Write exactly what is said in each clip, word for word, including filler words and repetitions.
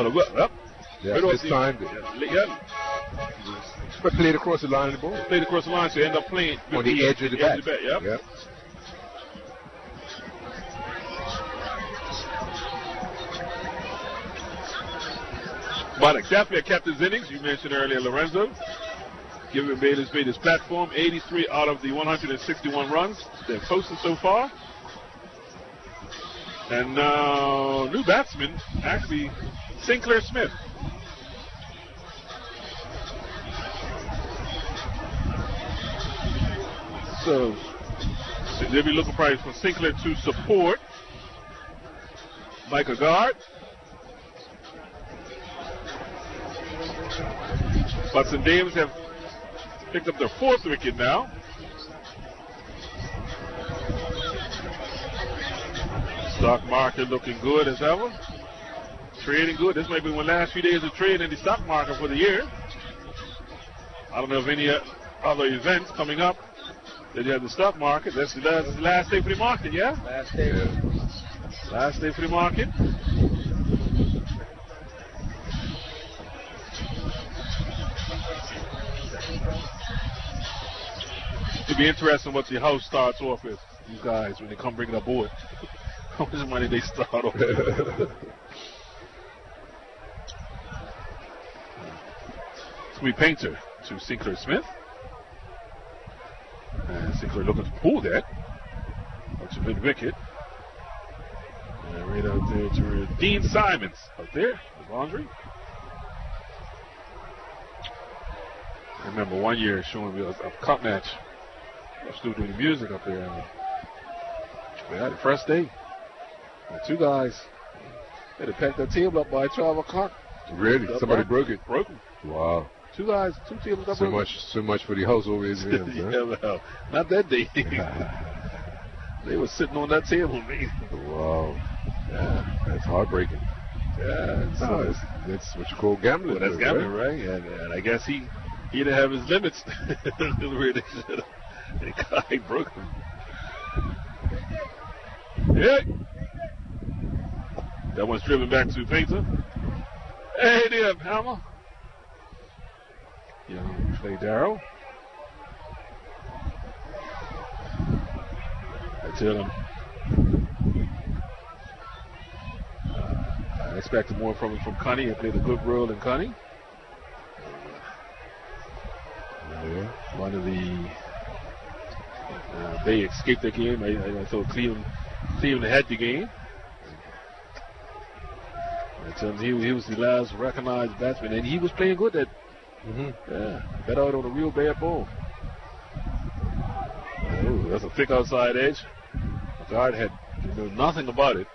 for the whip. Yep. Yeah, right this time. Yeah. yeah. But played across the line of the ball. Played across the line, so he ended up playing on the, the edge of the bat. bat. Yep. Yep. But definitely a captain's innings. You mentioned earlier, Lorenzo. Giving Bayless made his platform. eighty-three out of the one hundred sixty-one runs they've posted so far. And uh, new batsman, actually, Sinclair Smith. So, so they'll be looking probably for Sinclair to support Mike Agard. Bucks and Davis have picked up their fourth wicket now. Stock market looking good as ever. Trading good. This might be one last few days of trade in the stock market for the year. I don't know if any other events coming up that you have the stock market. That's the last, the last day for the market, yeah? Last day. Yeah. Last day for the market. It'll be interesting what the house starts off with. These guys, when they come bring it aboard. How much money they start off with. Sweet Painter to Sinclair Smith. And Sinclair looking to pull that. That's a mid wicket. And right out there to Dean Simons. Out there, the boundary. I remember one year showing me a, a cup match. I was still doing the music up there. And we had the first day. And two guys had to pack that table up by twelve o'clock. Really? Somebody broke it? Broke it. Wow. Two guys, two tables up. So much, so much for the household engineers, huh? Yeah, well, not that day. They were sitting on that table, man. Wow. Yeah, that's heartbreaking. Yeah, that's, no, that's, that's what you call gambling. Well, that's gambling, right? right? And, and I guess he he didn't have his limits. Where they should have. The guy broke him. Yeah. That one's driven back to Painter. Hey there, Hammer. Young play Darrow. I tell him. Uh, I expected more from him from Connie. He played a good role in Connie. Yeah. One of the uh, they escaped the game. I, I, I thought Cleveland, Cleveland had the game. I tell him he, he was the last recognized batsman, and he was playing good. That mm-hmm. yeah, got out on a real bad ball. Ooh, that's a thick outside edge. The guard had knew nothing about it.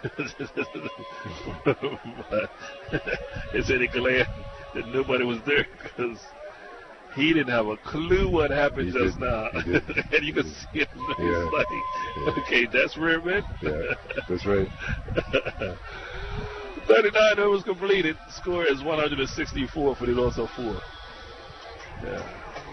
They said he glad that nobody was there because he didn't have a clue what happened he just did. now. And you could see it in his yeah. like, yeah. okay, that's rare, man. Yeah, that's right. thirty-nine overs completed. Score is one hundred sixty-four for the loss of four. Yeah.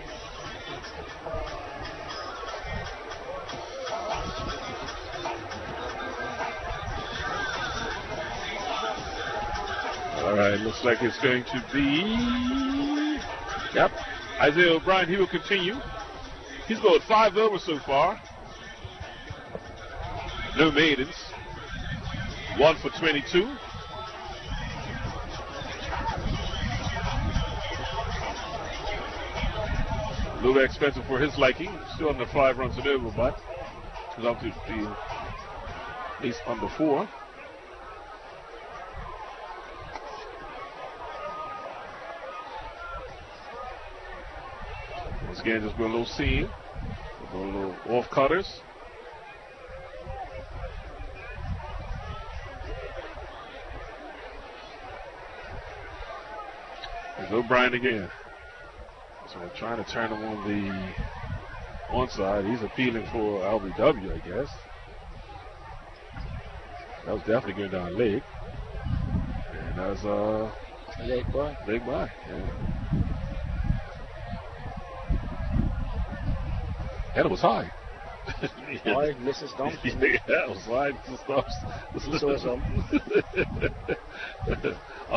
All right, looks like it's going to be. Yep. Isaiah O'Brien, he will continue. He's going five overs so far. No maidens. One for twenty-two. A little expensive for his liking. Still under five runs and over, but he's up to the at least under four. Once again, just go a little seam. Go a little off cutters. There's O'Brien again. So we're trying to turn him on the onside. He's appealing for L B W, I guess. That was definitely going down leg. And that was uh leg by. Leg by, yeah. And it was high. High, misses dump. Yeah, it was high, misses dumps. He saw something.